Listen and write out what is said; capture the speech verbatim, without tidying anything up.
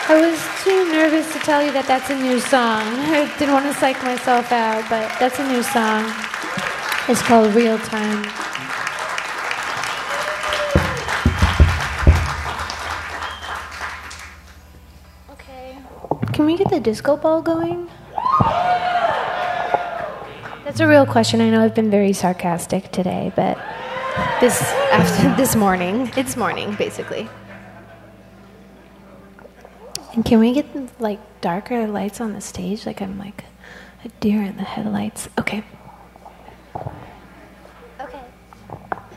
I was too nervous to tell you that that's a new song. I didn't want to psych myself out, but that's a new song. It's called Real Time. Okay. Can we get the disco ball going? That's a real question. I know I've been very sarcastic today, but this after this morning, it's morning basically. And can we get like darker lights on the stage? Like I'm like a deer in the headlights. Okay.